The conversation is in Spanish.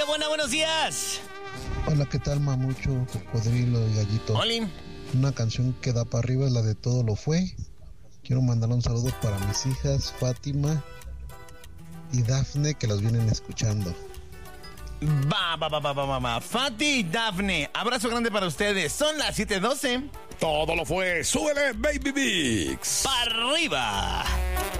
qué buena, buenos días. Hola, ¿qué tal, Mamucho, Cocodrilo y Gallito? Oli. Una canción que da para arriba es la de Todo lo fue. Quiero mandar un saludo para mis hijas Fátima y Dafne, que las vienen escuchando. Va. Fati y Dafne, abrazo grande para ustedes. Son las 7:12. Todo lo fue. Súbele, Baby Mix. ¡Para arriba!